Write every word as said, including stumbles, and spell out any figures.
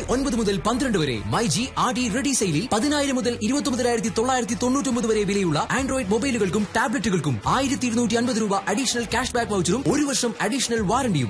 ഒൻപത് മുതൽ പന്ത്രണ്ട് വരെ my G R D ready സെയിലിൽ പതിനായിരം മുതൽ ഇരുപത്തി തൊള്ളായിരത്തി തൊണ്ണൂറ്റി വരെ വിലയുള്ള ആൻഡ്രോയിഡ് മൊബൈലുകൾക്കും ടാബ്ലറ്റുകൾക്കും ആയിരത്തി ഇരുന്നൂറ്റി അൻപത് രൂപ അഡീഷണൽ ക്യാഷ് ബാക്ക് വൗച്ചറും ഒരു വർഷം അഡീഷണൽ വാറണ്ടിയും